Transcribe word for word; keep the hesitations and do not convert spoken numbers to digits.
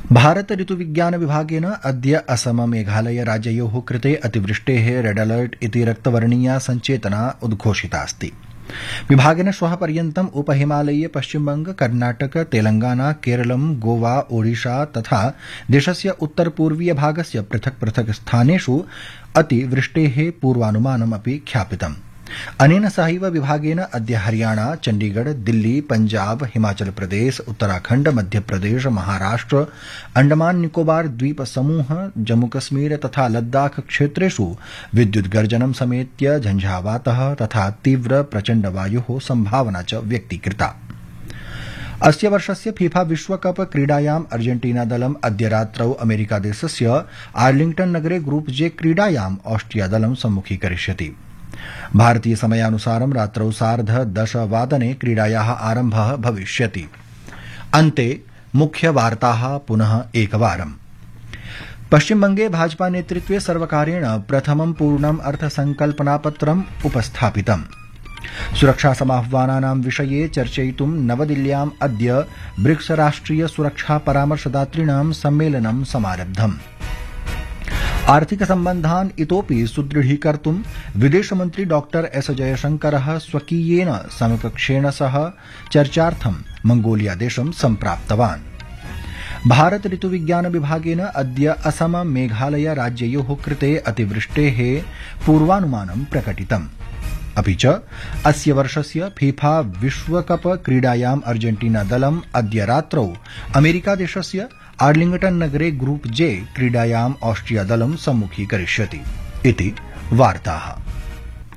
भारत ऋतुविज्ञान विभागेन अद्य असम मेघालय राज्ययोः कृते अतिवृष्टेः रेड अलर्ट इति रक्तवर्णीया सञ्चेतना उद्घोषिता अस्ति। विभागेन श्वः पर्यन्तम् उपहिमालयीय पश्चिमबंग, कर्नाटक, तेलंगाना, केरलम, गोवा, ओडिशा तथा देशस्य उत्तरपूर्वीय भागस्य पृथक् पृथक् स्थानेषु अतिवृष्टेः पूर्वानुमानमपि ख्यापितम्। अनेन सहैव विभागेन अद्य हरियाणा, चण्डीगढ़, दिल्ली, पञ्जाब, हिमाचल प्रदेश, उत्तराखण्ड, मध्यप्रदेश, महाराष्ट्र, अण्डमान निकोबार द्वीप समूह, जम्मूकश्मीर तथा लद्दाख क्षेत्रेषु विद्युद्गर्जनं समेत्य झञ्झावातः तथा तीव्र प्रचण्ड वायोः सम्भावना च व्यक्तीकृता। अस्य वर्षस्य फीफा विश्वकप क्रीडायाम् अर्जेन्टीना दलम् अद्य रात्रौ अमेरिकादेशस्य आर्लिंग्टन नगरे ग्रुप जे क्रीडायाम् ऑस्ट्रिया दलं सम्मुखीकरिष्यति। भारतीय समयानुसारं रात्रौ सार्ध दशवादने क्रीडायाः आरम्भः भविष्यति। अन्ते मुख्यवार्ताः पुनः एकवारम्। पश्चिमबंगे भाजपा नेतृत्वे सर्वकारेण प्रथमं पूर्णम् अर्थसंकल्पनापत्रम् उपस्थापितम्। सुरक्षासमाह्वानानां विषये चर्चयितुं नवदिल्ल्याम् अद्य ब्रिक्स राष्ट्रिय सुरक्षा परामर्शदातॄणां सम्मेलनं समारब्धम्। आर्थिक सम्बन्धान् इतोपि सुदृढीकर्तुं विदेशमन्त्री डॉक्टर एस जयशंकरः स्वकीयेन समकक्षेण सह चर्चार्थं मंगोलिया देशं सम्प्राप्तवान्। भारत ऋतुविज्ञान विभागेन अद्य असम मेघालय राज्ययोः कृते अतिवृष्टेः पूर्वानुमानं प्रकटितम्। अपि च अस्य वर्षस्य फीफा विश्वकप क्रीडायाम् अर्जेन्टीना दलम् अद्य रात्रौ अमेरिकादेशस्य आर्लिंगटन नगरे ग्रुप जे क्रीडायाम् ऑस्ट्रिया दलं सम्मुखीकरिष्यति इति वार्ताः।